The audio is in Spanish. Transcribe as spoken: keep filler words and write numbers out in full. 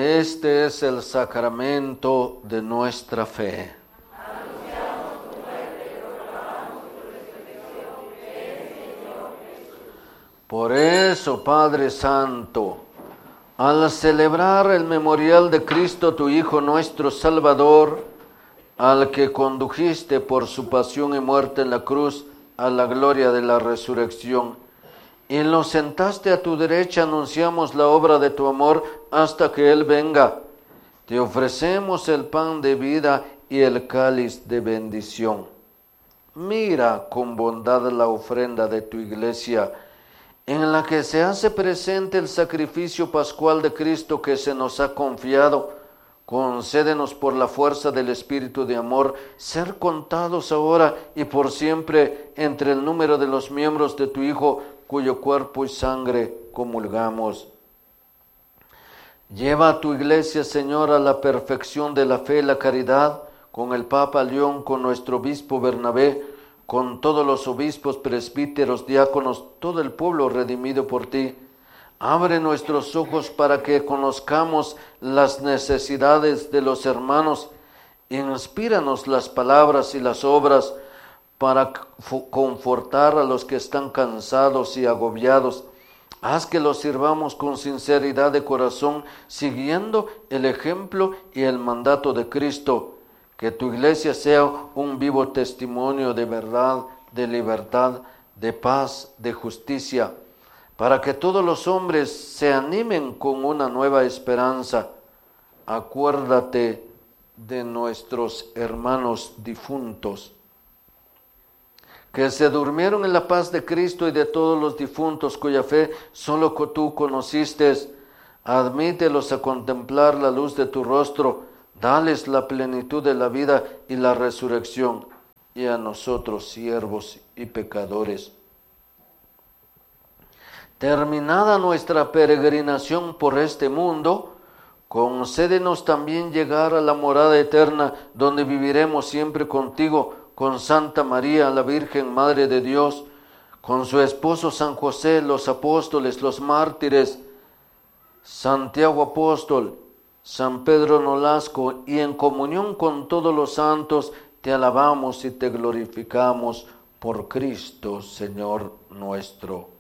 Este es el sacramento de nuestra fe. Por eso, Padre Santo, al celebrar el memorial de Cristo, tu Hijo nuestro Salvador, al que condujiste por su pasión y muerte en la cruz a la gloria de la resurrección, y lo sentaste a tu derecha, anunciamos la obra de tu amor hasta que Él venga. Te ofrecemos el pan de vida y el cáliz de bendición. Mira con bondad la ofrenda de tu iglesia, en la que se hace presente el sacrificio pascual de Cristo que se nos ha confiado. Concédenos por la fuerza del Espíritu de amor ser contados ahora y por siempre entre el número de los miembros de tu Hijo, cuyo cuerpo y sangre comulgamos. Lleva a tu iglesia, Señor, a la perfección de la fe y la caridad, con el Papa León, con nuestro obispo Bernabé, con todos los obispos, presbíteros, diáconos, todo el pueblo redimido por ti. Abre nuestros ojos para que conozcamos las necesidades de los hermanos. Inspíranos las palabras y las obras para confortar a los que están cansados y agobiados. Haz que los sirvamos con sinceridad de corazón, siguiendo el ejemplo y el mandato de Cristo. Que tu iglesia sea un vivo testimonio de verdad, de libertad, de paz, de justicia, para que todos los hombres se animen con una nueva esperanza. Acuérdate de nuestros hermanos difuntos, que se durmieron en la paz de Cristo, y de todos los difuntos cuya fe solo tú conociste. Admítelos a contemplar la luz de tu rostro. Dales la plenitud de la vida y la resurrección, y a nosotros, siervos y pecadores. Terminada nuestra peregrinación por este mundo, concédenos también llegar a la morada eterna, donde viviremos siempre contigo, con Santa María, la Virgen Madre de Dios, con su esposo San José, los apóstoles, los mártires, Santiago Apóstol, San Pedro Nolasco, y en comunión con todos los santos, te alabamos y te glorificamos por Cristo, Señor nuestro.